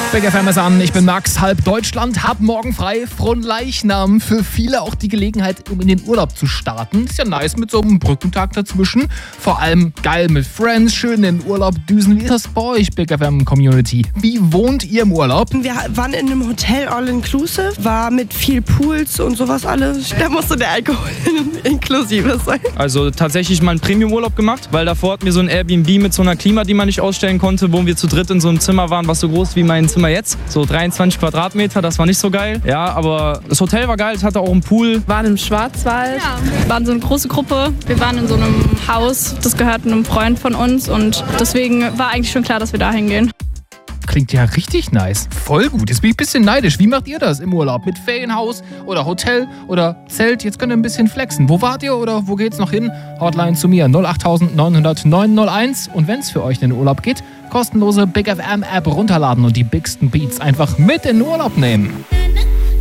Big FM ist an, ich bin Max, halb Deutschland, hab morgen frei, Fronleichnam. Für viele auch die Gelegenheit, um in den Urlaub zu starten. Ist ja nice mit so einem Brückentag dazwischen. Vor allem geil mit Friends, schön in den Urlaub düsen. Wie ist das bei euch, Big FM Community? Wie wohnt ihr im Urlaub? Wir waren in einem Hotel All-Inclusive, war mit viel Pools und sowas alles. Da musste der Alkohol inklusive sein. Also tatsächlich mal einen Premium-Urlaub gemacht, weil davor hatten wir so ein Airbnb mit so einer Klima, die man nicht ausstellen konnte, wo wir zu dritt in so einem Zimmer waren, was so groß wie mein Zimmer jetzt. So 23 Quadratmeter, das war nicht so geil. Ja, aber das Hotel war geil, es hatte auch einen Pool. Wir waren im Schwarzwald, wir waren so eine große Gruppe. Wir waren in so einem Haus, das gehört einem Freund von uns und deswegen war eigentlich schon klar, dass wir da hingehen. Klingt ja richtig nice. Voll gut. Jetzt bin ich ein bisschen neidisch. Wie macht ihr das im Urlaub? Mit Ferienhaus oder Hotel oder Zelt? Jetzt könnt ihr ein bisschen flexen. Wo wart ihr oder wo geht's noch hin? Hotline zu mir 08900 901. Und wenn es für euch in den Urlaub geht, kostenlose Big FM App runterladen und die bigsten Beats einfach mit in den Urlaub nehmen.